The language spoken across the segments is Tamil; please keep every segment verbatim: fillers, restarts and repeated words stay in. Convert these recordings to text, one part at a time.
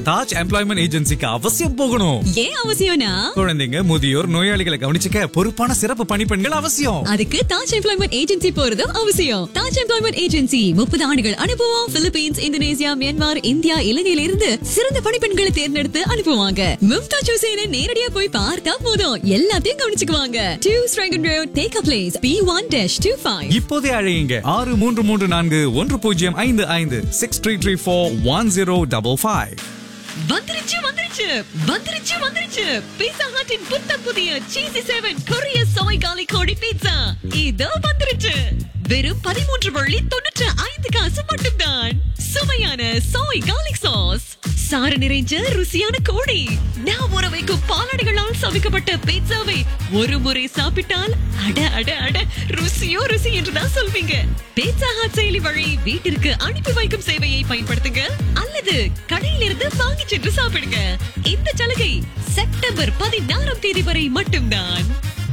தாஜ் எம்ப்ளாய்மெண்ட் ஏஜென்சிக்கு அவசியம் போகணும். ஏன் அவசியம்னா, குழந்தைங்க, முதியோர், நோயாளிகளை கவனிச்சுக்க பொறுப்பான சிறப்பு பணிப்பெண்கள் அவசியம். அதுக்கு தாஜ் எம்ப்ளாய்மெண்ட் ஏஜென்சி போறதும் அவசியம். தாஜ் எம்ப்ளாய்மெண்ட் ஏஜென்சி முப்பது ஆண்டுகள் அனுபவம். பிலிப்பீன்ஸ், இந்தோனேசியா, மியான்மர், இந்தியா, இலங்கையில இருந்து சிறந்த பணிப்பெண்களை தேர்ந்தெடுத்து அனுப்புவாங்க. மும்தாஜ் ஹுசேனை நேரடியா போய் பார்த்தா போதும், எல்லாத்தையும் கவனிச்சுக்குவாங்க. Two ஸ்ட்ரைகன் road, take a place, B one dash two five. இப்போதே அழையுங்க ஆறு மூன்று மூன்று நான்கு ஒன்று பூஜ்ஜியம் ஐந்து ஐந்து six three three four one zero double five. வந்துருச்சு வந்துருச்சு வந்துருச்சு வந்துருச்சு பீட்சா ஹட்டின் புத்தம் புதிய சீசி செவன் கொரிய சோய் காலி கோடி பீட்சா இதோ வந்துருச்சு. வெறும் பதிமூன்று வள்ளி தொண்ணூற்று ஐந்து காசு மட்டும்தான். சுவையான சோய் கார்லிக் சாஸ், சாறு நிறைஞ்ச ருசியான கோழி, நான் ஊற வைக்கும் பாலாடைகளால் சமைக்கப்பட்ட பீட்சாவை ஒரு முறை சாப்பிட்டால் அட அட அட ருசியோ ருசி என்றுதான் சொல்வீங்க. பீட்சா ஹட் செயலி வழி வீட்டிற்கு அனுப்பி வைக்கும் சேவையை பயன்படுத்துங்க அல்லது கடையிலிருந்து வாங்கி சென்று சாப்பிடுங்க. இந்த சலுகை செப்டம்பர் பதினாறாம் தேதி வரை மட்டும்தான்.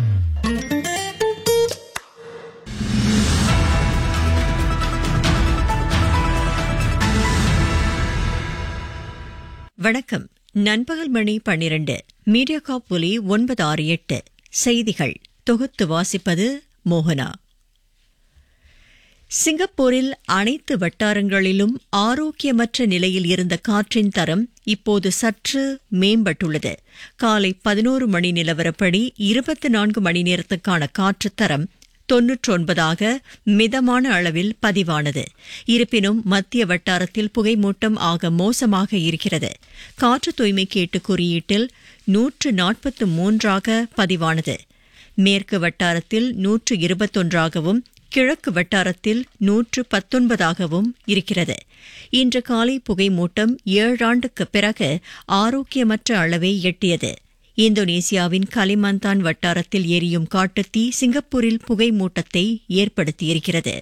வணக்கம். நண்பகல் மணி பன்னிரண்டு. மீடியா காப் ஒலி ஒன்பது ஆறு எட்டு. செய்திகள் தொகுத்து வாசிப்பது மோகனா. சிங்கப்பூரில் அனைத்து வட்டாரங்களிலும் ஆரோக்கியமற்ற நிலையில் இருந்த காற்றின் தரம் இப்போது சற்று மேம்பட்டுள்ளது. காலை பதினோரு மணி நிலவரப்படி இருபத்தி நான்கு மணி நேரத்துக்கான காற்று தரம் தொன்னூற்றொன்பதாக மிதமான அளவில் பதிவானது. இருப்பினும் மத்திய வட்டாரத்தில் புகைமூட்டம் ஆக மோசமாக இருக்கிறது. காற்று தூய்மை கேட்டு குறியீட்டில் நூற்று நாற்பத்து மூன்றாக பதிவானது. மேற்கு வட்டாரத்தில் நூற்று இருபத்தொன்றாகவும் கிழக்கு வட்டாரத்தில் நூற்று பத்தொன்பதாகவும் இருக்கிறது. இன்று காலை புகைமூட்டம் ஏழாண்டுக்கு பிறகு ஆரோக்கியமற்ற அளவை எட்டியது. இந்தோனேசியாவின் கலிமந்தான் வட்டாரத்தில் எரியும் காட்டுத்தீ சிங்கப்பூரில் புகைமூட்டத்தை ஏற்படுத்தியிருக்கிறது.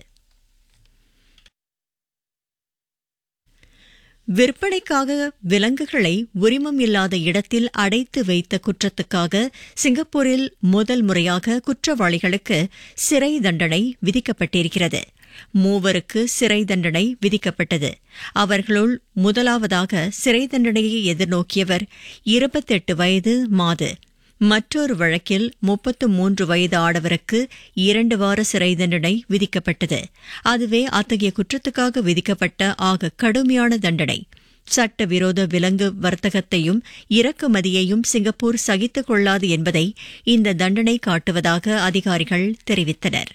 விற்பனைக்காக விலங்குகளை உரிமம் இல்லாத இடத்தில் அடைத்து வைத்த குற்றத்துக்காக சிங்கப்பூரில் முதல் முறையாக குற்றவாளிகளுக்கு சிறை தண்டனை விதிக்கப்பட்டிருக்கிறது. மூவருக்கு சிறை தண்டனை விதிக்கப்பட்டது. அவர்களுள் முதலாவதாக சிறை தண்டனையை எதிர்நோக்கியவர் இருபத்தெட்டு வயது மாது. மற்றொரு வழக்கில் முப்பத்து மூன்று வயது ஆடவருக்கு இரண்டு வார சிறை தண்டனை விதிக்கப்பட்டது. அதுவே அத்தகைய குற்றத்துக்காக விதிக்கப்பட்ட ஆக கடுமையான தண்டனை. சட்டவிரோத விலங்கு வர்த்தகத்தையும் இறக்குமதியையும் சிங்கப்பூர் சகித்துக் கொள்ளாது என்பதை இந்த தண்டனை காட்டுவதாக அதிகாரிகள் தெரிவித்தனர்.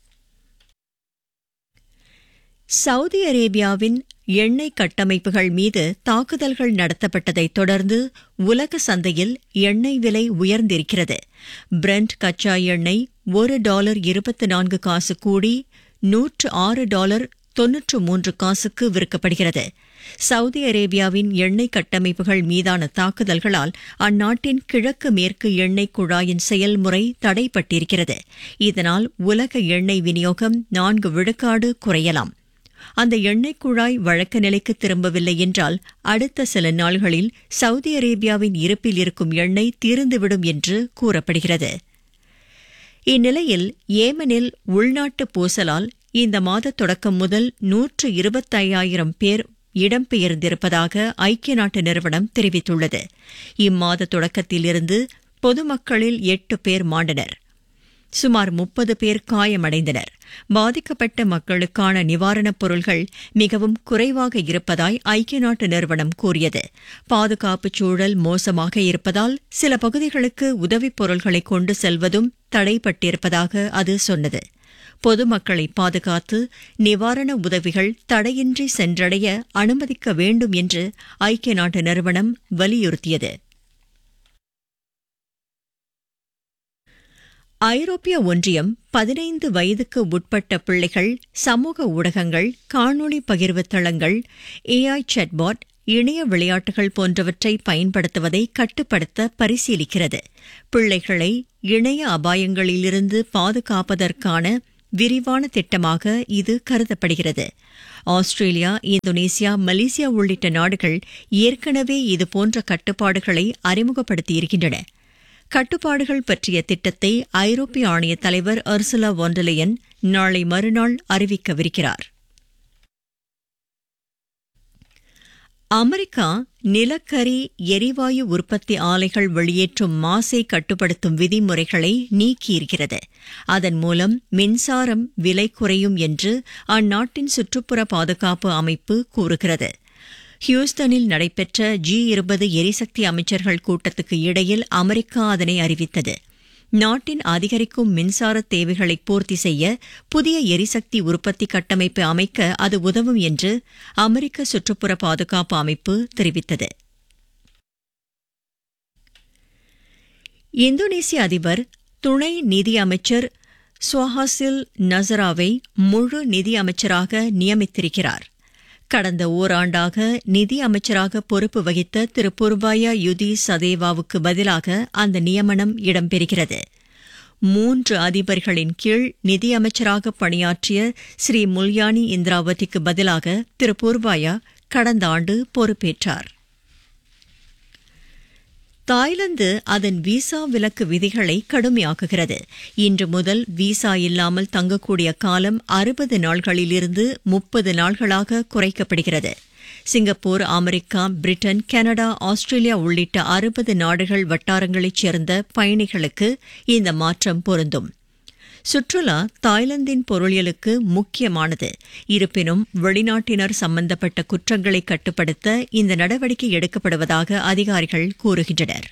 சவுதி அரேபியாவின் எண்ணெய் கட்டமைப்புகள் மீது தாக்குதல்கள் நடத்தப்பட்டதைத் தொடர்ந்து உலக சந்தையில் எண்ணெய் விலை உயர்ந்திருக்கிறது. பிரெண்ட் கச்சா எண்ணெய் ஒரு டாலர் இருபத்தி நான்கு காசு கூடி நூற்று ஆறு டாலர் தொன்னூற்று மூன்று காசுக்கு விற்கப்படுகிறது. சவுதி அரேபியாவின் எண்ணெய் கட்டமைப்புகள் மீதான தாக்குதல்களால் அந்நாட்டின் கிழக்கு மேற்கு எண்ணெய் குழாயின் செயல்முறை தடைப்பட்டிருக்கிறது. இதனால் உலக எண்ணெய் விநியோகம் நான்கு விழுக்காடு குறையலாம். அந்த எண்ணெய் குழாய் வழக்க நிலைக்கு திரும்பவில்லை என்றால் அடுத்த சில நாள்களில் சவுதி அரேபியாவின் இருப்பில் இருக்கும் எண்ணெய் தீர்ந்துவிடும் என்று கூறப்படுகிறது. இந்நிலையில் ஏமனில் உள்நாட்டு பூசலால் இந்த மாத தொடக்கம் முதல் நூற்று இருபத்தையாயிரம் பேர் இடம்பெயர்ந்திருப்பதாக ஐக்கிய நாட்டு நிறுவனம் தெரிவித்துள்ளது. இம்மாத தொடக்கத்திலிருந்து பொதுமக்களில் எட்டு பேர் மாண்டனர். சுமார் முப்பது பேர் காயமடைந்தனர். பாதிக்கப்பட்ட மக்களுக்கான நிவாரணப் பொருள்கள் மிகவும் குறைவாக இருப்பதாய் ஐக்கிய நாட்டு நிறுவனம் கூறியது. பாதுகாப்புச் சூழல் மோசமாக இருப்பதால் சில பகுதிகளுக்கு உதவிப் பொருள்களை கொண்டு செல்வதும் தடைப்பட்டிருப்பதாக அது சொன்னது. பொதுமக்களை பாதுகாத்து நிவாரண உதவிகள் தடையின்றி சென்றடைய அனுமதிக்க வேண்டும் என்று ஐக்கிய நாட்டு நிறுவனம் வலியுறுத்தியது. ஐரோப்பிய ஒன்றியம் பதினைந்து வயதுக்கு உட்பட்ட பிள்ளைகள் சமூக ஊடகங்கள், காணொளி பகிர்வு தளங்கள், ஏஐ சாட்பாட், இணைய விளையாட்டுகள் போன்றவற்றை பயன்படுத்துவதை கட்டுப்படுத்த பரிசீலிக்கிறது. பிள்ளைகளை இணைய அபாயங்களிலிருந்து பாதுகாப்பதற்கான விரிவான திட்டமாக இது கருதப்படுகிறது. ஆஸ்திரேலியா, இந்தோனேசியா, மலேசியா உள்ளிட்ட நாடுகள் ஏற்கனவே இதுபோன்ற கட்டுப்பாடுகளை அறிமுகப்படுத்தியிருக்கின்றன. கட்டுப்பாடுகள் பற்றிய திட்டத்தை ஐரோப்பிய ஆணைய தலைவர் உர்சுலா வான் டெர் லெயன் நாளை மறுநாள் அறிவிக்கவிருக்கிறார். அமெரிக்கா நிலக்கரி எரிவாயு உற்பத்தி ஆலைகள் வெளியேற்றும் மாசை கட்டுப்படுத்தும் விதிமுறைகளை நீக்கியிருக்கிறது. அதன் மூலம் மின்சாரம் விலை குறையும் என்று அந்நாட்டின் சுற்றுப்புற பாதுகாப்பு அமைப்பு கூறுகிறது. ஹியூஸ்டனில் நடைபெற்ற ஜி இருபது எரிசக்தி அமைச்சர்கள் கூட்டத்துக்கு இடையில் அமெரிக்கா அதனை அறிவித்தது. நாட்டின் அதிகரிக்கும் மின்சார தேவைகளை பூர்த்தி செய்ய புதிய எரிசக்தி உற்பத்தி கட்டமைப்பு அமைக்க அது உதவும் என்று அமெரிக்க சுற்றுப்புற பாதுகாப்பு அமைப்பு தெரிவித்தது. இந்தோனேசிய அதிபர் துணை நிதியமைச்சர் சுஹாசில் நசராவை முழு நிதியமைச்சராக நியமித்திருக்கிறார். கடந்த ஓராண்டாக நிதி அமைச்சராக பொறுப்பு வகித்த திரு புர்பாயா யுதி சதேவாவுக்கு பதிலாக அந்த நியமனம் இடம்பெறுகிறது. மூன்று அதிபர்களின் கீழ் நிதியமைச்சராக பணியாற்றிய ஸ்ரீ முல்யானி இந்திராவதிக்கு பதிலாக திரு புர்பாயா கடந்த ஆண்டு பொறுப்பேற்றார். தாய்லாந்து அதன் விசா விலக்கு விதிகளை கடுமையாக்குகிறது. இன்று முதல் விசா இல்லாமல் தங்கக்கூடிய காலம் அறுபது நாள்களிலிருந்து முப்பது நாள்களாக குறைக்கப்படுகிறது. Singapore, America, Britain, Canada, Australia உள்ளிட்ட அறுபது நாடுகள் வட்டாரங்களைச் சேர்ந்த பயணிகளுக்கு இந்த மாற்றம் பொருந்தும். சுற்றுலா தாய்லாந்தின் பொருளியலுக்கு முக்கியமானது. இருப்பினும் வெளிநாட்டினர் சம்பந்தப்பட்ட குற்றங்களை கட்டுப்படுத்த இந்த நடவடிக்கை எடுக்கப்படுவதாக அதிகாரிகள் கூறுகின்றனர்.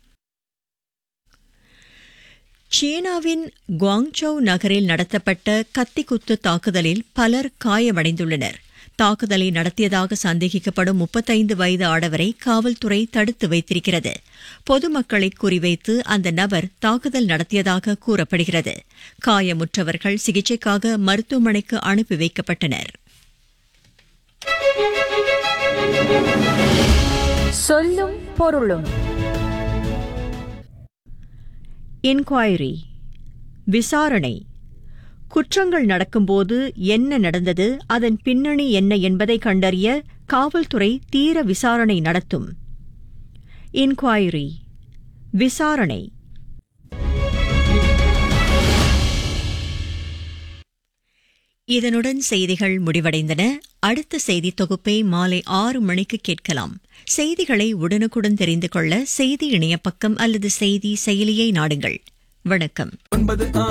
சீனாவின் குவாங்சௌ நகரில் நடத்தப்பட்ட கத்திக்குத்து தாக்குதலில் பலர் காயமடைந்துள்ளனர். தாக்குதலை நடத்தியதாக சந்தேகிக்கப்படும் முப்பத்தைந்து வயது ஆடவரை காவல்துறை தடுத்து வைத்திருக்கிறது. பொதுமக்களை குறிவைத்து அந்த நபர் தாக்குதல் நடத்தியதாக கூறப்படுகிறது. காயமுற்றவர்கள் சிகிச்சைக்காக மருத்துவமனைக்கு அனுப்பி வைக்கப்பட்டனர். சொல்லும் பொருளும். என்குவைரி, விசாரணை. குற்றங்கள் நடக்கும்போது என்ன நடந்தது, அதன் பின்னணி என்ன என்பதை கண்டறிய காவல்துறை தீர விசாரணை நடத்தும். என்குவைரி, விசாரணை. இதனுடன் செய்திகள் முடிவடைந்தன. அடுத்த செய்தி தொகுப்பை மாலை ஆறு மணிக்கு கேட்கலாம். செய்திகளை உடனுக்குடன் தெரிந்து கொள்ள செய்தி இணைய பக்கம் அல்லது செய்தி செயலியை நாடுங்கள். வணக்கம்.